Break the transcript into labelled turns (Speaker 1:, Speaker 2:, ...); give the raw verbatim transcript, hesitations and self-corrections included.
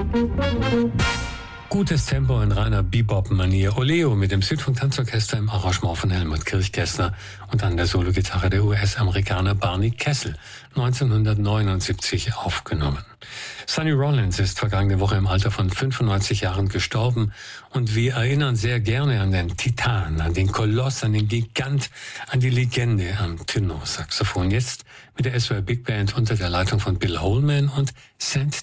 Speaker 1: Gutes Tempo in reiner Bebop-Manier. Oleo mit dem Südfunk-Tanzorchester im Arrangement von Helmut Kirchgessner und an der Sologitarre der U S-Amerikaner Barney Kessel, neunzehnhundertneunundsiebzig aufgenommen. Sonny Rollins ist vergangene Woche im Alter von fünfundneunzig Jahren gestorben und wir erinnern sehr gerne an den Titan, an den Koloss, an den Gigant, an die Legende am Tenorsaxophon. Jetzt mit der S W R Big Band unter der Leitung von Bill Holman und Saint